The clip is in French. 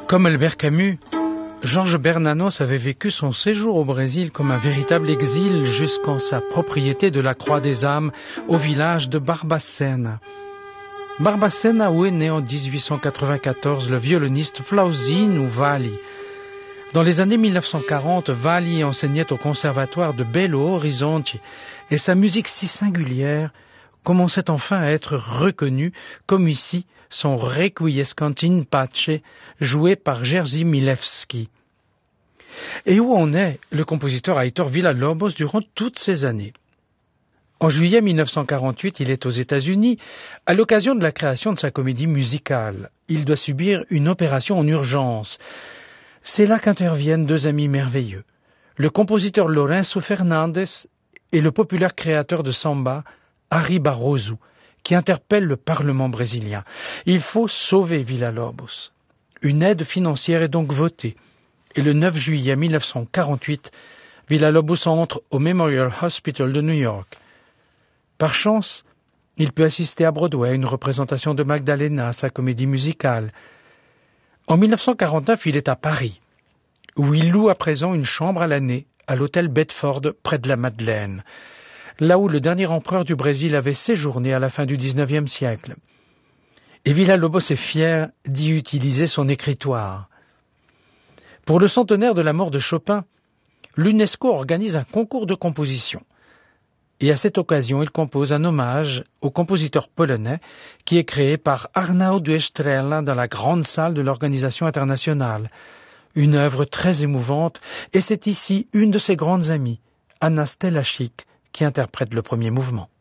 Comme Albert Camus, Georges Bernanos avait vécu son séjour au Brésil comme un véritable exil jusqu'en sa propriété de la Croix des Âmes au village de Barbacena. Barbacena où est né en 1894 le violoniste Flauzino Valli. Dans les années 1940, Valli enseignait au conservatoire de Belo Horizonte et sa musique si singulière commençait enfin à être reconnue, comme ici son Requiescant in Pace, joué par Jerzy Milewski. Et où en est le compositeur Heitor Villa-Lobos durant toutes ces années? En juillet 1948, il est aux États-Unis à l'occasion de la création de sa comédie musicale. Il doit subir une opération en urgence. C'est là qu'interviennent deux amis merveilleux, le compositeur Lourenço Fernandes et le populaire créateur de samba, Harry Barroso, qui interpelle le Parlement brésilien. Il faut sauver Villa-Lobos. Une aide financière est donc votée. Et le 9 juillet 1948, Villa-Lobos entre au Memorial Hospital de New York. Par chance, il peut assister à Broadway à une représentation de Magdalena, sa comédie musicale. En 1949, il est à Paris, où il loue à présent une chambre à l'année à l'hôtel Bedford près de la Madeleine, là où le dernier empereur du Brésil avait séjourné à la fin du XIXe siècle. Et Villa-Lobos est fier d'y utiliser son écritoire. Pour le centenaire de la mort de Chopin, l'UNESCO organise un concours de composition. Et à cette occasion, il compose un hommage au compositeur polonais qui est créé par Arnaud de Estrela dans la grande salle de l'organisation internationale. Une œuvre très émouvante, et c'est ici une de ses grandes amies, Anna Stelaschik, qui interprète le premier mouvement.